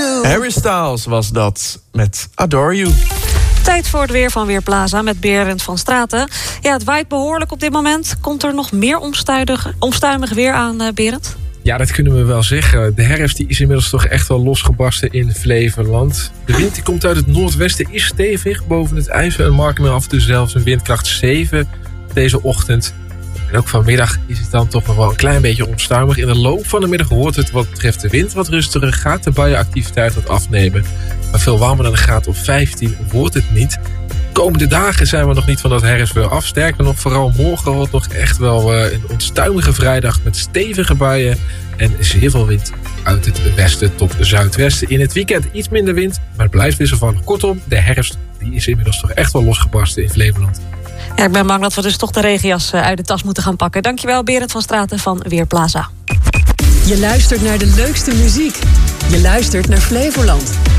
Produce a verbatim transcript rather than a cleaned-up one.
you. Harry Styles was dat met Adore You. Tijd voor het weer van Weerplaza met Berend van Straten. Ja, het waait behoorlijk op dit moment. Komt er nog meer omstuimig, omstuimig weer aan, uh, Berend? Ja, dat kunnen we wel zeggen. De herfst die is inmiddels toch echt wel losgebarsten in Flevoland. De wind die komt uit het noordwesten, is stevig. Boven het IJssel en Marken af en toe zelfs een windkracht zeven deze ochtend. En ook vanmiddag is het dan toch nog wel een klein beetje onstuimig. In de loop van de middag wordt het wat betreft de wind wat rustiger. Gaat de buienactiviteit wat afnemen. Maar veel warmer dan een graad of vijftien wordt het niet. De komende dagen zijn we nog niet van dat herfstweer af. Sterker nog, vooral morgen wordt nog echt wel uh, een onstuimige vrijdag met stevige buien en zeer veel wind uit het westen tot zuidwesten. In het weekend iets minder wind, maar het blijft wisselvallig. Kortom, de herfst die is inmiddels toch echt wel losgebarsten in Flevoland. Ja, ik ben bang dat we dus toch de regenjas uit de tas moeten gaan pakken. Dankjewel, Berend van Straten van Weerplaza. Je luistert naar de leukste muziek. Je luistert naar Flevoland.